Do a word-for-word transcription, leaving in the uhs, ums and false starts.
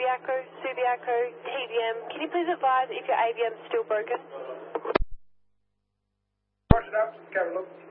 Subiaco, Subiaco, T V M. Can you please advise if your A V M is still broken? Wash it up, Carol.